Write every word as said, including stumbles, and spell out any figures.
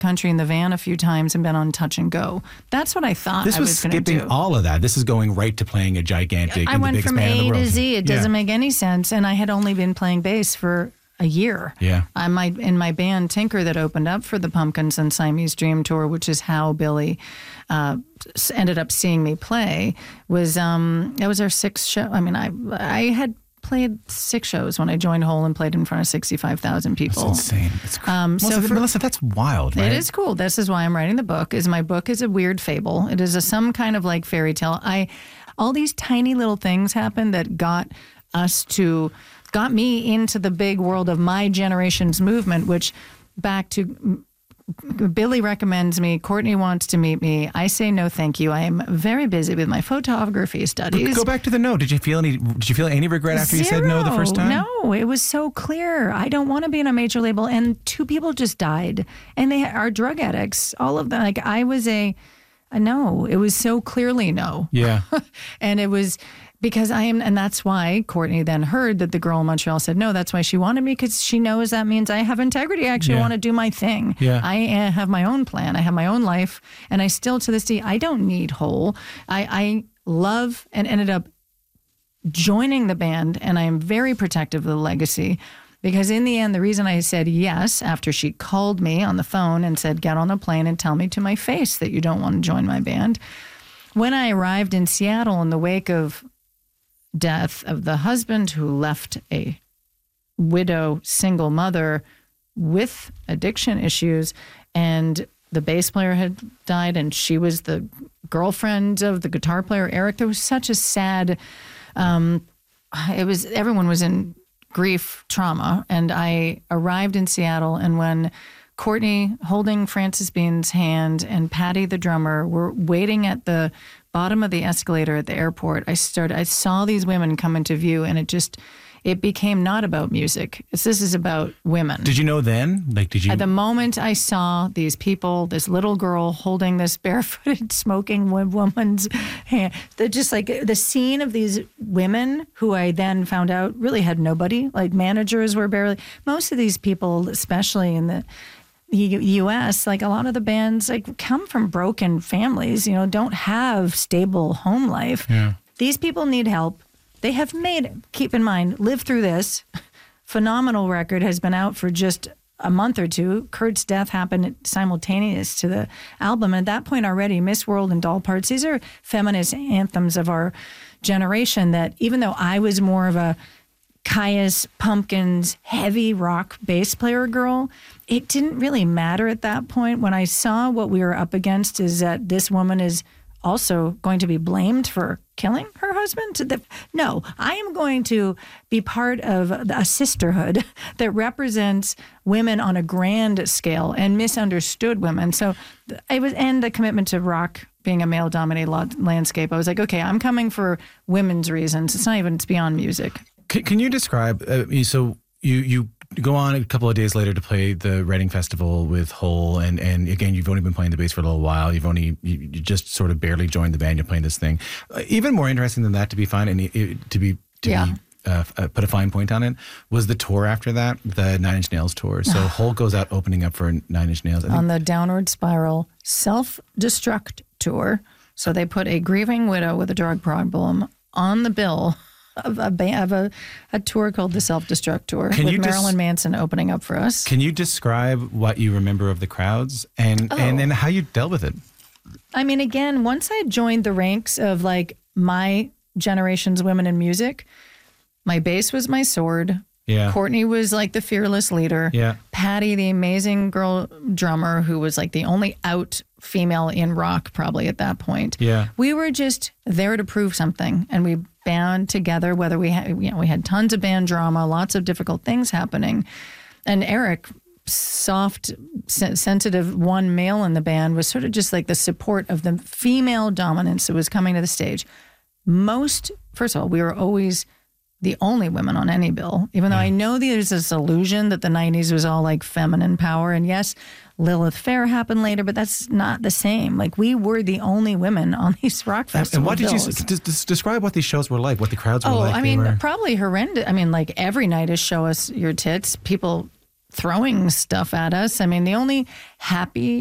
country in the van a few times and been on Touch and Go. That's what I thought This I was, was going to do. skipping all of that. This is going right to playing a gigantic I and the went biggest from band in A the world. to Z. It Yeah. doesn't make any sense. And I had only been playing bass for a year. Yeah. I my in my band Tinker that opened up for the Pumpkins and Siamese Dream tour, which is how Billy uh, s- ended up seeing me play. Was um that was our sixth show. I mean, I I had played six shows when I joined Hole and played in front of sixty-five thousand people. That's insane. It's cr- Um, Melissa, so for- Melissa, that's wild, right? It is cool. This is why I'm writing the book. Is my book is a weird fable. It is a some kind of like fairy tale. I all these tiny little things happened that got us to got me into the big world of my generation's movement, which back to Billy recommends me. Courtney wants to meet me. I say no, thank you. I am very busy with my photography studies. Go back to the no. Did you feel any? Did you feel any regret after you said no the first time? No, it was so clear. I don't want to be in a major label. And two people just died, and they are drug addicts. All of them. Like I was a, a no. It was so clearly no. Yeah. And it was because I am, and that's why Courtney then heard that the girl in Montreal said no. That's why she wanted me, because she knows that means I have integrity. I actually Yeah. want to do my thing. Yeah. I uh, have my own plan. I have my own life, and I still to this day I don't need Hole. I, I love and ended up joining the band, and I am very protective of the legacy. Because in the end, the reason I said yes after she called me on the phone and said, get on a plane and tell me to my face that you don't want to join my band. When I arrived in Seattle in the wake of death of the husband who left a widow single mother with addiction issues, and the bass player had died and she was the girlfriend of the guitar player, Eric, there was such a sad, um, it was, everyone was in grief, trauma. And I arrived in Seattle, and when Courtney holding Frances Bean's hand and Patty the drummer were waiting at the bottom of the escalator at the airport, I started, I saw these women come into view, and it just, it became not about music. It's, this is about women. Did you know then? Like, did you? At the moment I saw these people, this little girl holding this barefooted smoking wo- woman's hand, they're just like the scene of these women who I then found out really had nobody, like managers were barely, most of these people, especially in the U S, like a lot of the bands like come from broken families, you know, don't have stable home life. Yeah. These people need help. They have made, keep in mind, Live Through This, phenomenal record, has been out for just a month or two. Kurt's death happened simultaneous to the album. At that point already, Miss World and Doll Parts, these are feminist anthems of our generation that even though I was more of a Caius, Pumpkins, heavy rock bass player girl, it didn't really matter at that point. When I saw what we were up against is that this woman is also going to be blamed for killing her husband. The- No, I am going to be part of a sisterhood that represents women on a grand scale and misunderstood women. So it was, and the commitment to rock being a male-dominated lo- landscape. I was like, okay, I'm coming for women's reasons. It's not even, it's beyond music. Can, can you describe? Uh, so you you go on a couple of days later to play the Reading Festival with Hole, and and again you've only been playing the bass for a little while. You've only you, you just sort of barely joined the band. You're playing this thing. Uh, even more interesting than that, to be fine and it, it- to be to Yeah. be. Uh, uh, put a fine point on it, was the tour after that, the Nine Inch Nails tour. So Hole goes out opening up for Nine Inch Nails. I think On the Downward Spiral self-destruct tour. So they put a grieving widow with a drug problem on the bill of a, ba- of a, a tour called the Self-Destruct Tour, Can with you just- Marilyn Manson opening up for us. Can you describe what you remember of the crowds and Oh. and then how you dealt with it? I mean, again, once I joined the ranks of like my generation's women in music, my bass was my sword. Yeah. Courtney was like the fearless leader. Yeah. Patty, the amazing girl drummer, who was like the only out female in rock probably at that point. Yeah. We were just there to prove something, and we band together, whether we had, you know, we had tons of band drama, lots of difficult things happening. And Eric, soft, sen- sensitive one male in the band, was sort of just like the support of the female dominance that was coming to the stage. Most, first of all, we were always the only women on any bill, even though I know there's this illusion that the nineties was all like feminine power. And yes, Lilith Fair happened later, but that's not the same. Like, we were the only women on these rock festivals. And what did you s- d- d- describe what these shows were like? What the crowds were Oh, like? I They mean, were- probably horrendous. I mean, like every night is show us your tits. People throwing stuff at us. I mean, the only happy